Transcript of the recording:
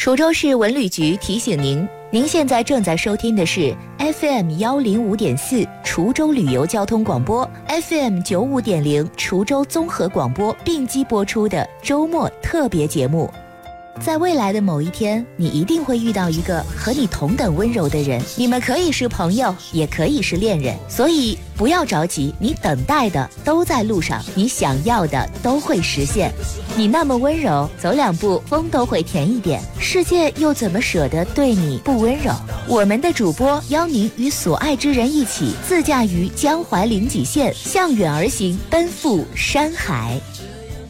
滁州市文旅局提醒您，您现在正在收听的是 FM105.4 滁州旅游交通广播， FM95.0 滁州综合广播并机播出的周末特别节目。在未来的某一天，你一定会遇到一个和你同等温柔的人，你们可以是朋友，也可以是恋人，所以不要着急，你等待的都在路上，你想要的都会实现。你那么温柔，走2步风都会甜一点，世界又怎么舍得对你不温柔？我们的主播邀您与所爱之人一起自驾于江淮临济县，向远而行，奔赴山海。